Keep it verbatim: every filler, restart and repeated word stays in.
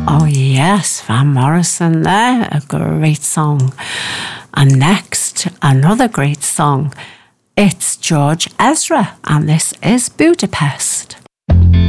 Oh, yes, Van Morrison there, a great song. And next, another great song. It's George Ezra, and this is Budapest.